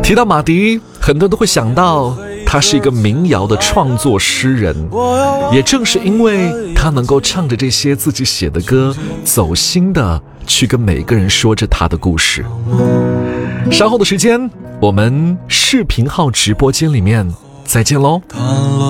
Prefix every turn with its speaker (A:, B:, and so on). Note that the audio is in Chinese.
A: 提到马迪，很多人都会想到他是一个民谣的创作诗人，也正是因为他能够唱着这些自己写的歌，走心的去跟每个人说着他的故事。稍后的时间，我们视频号直播间里面再见喽。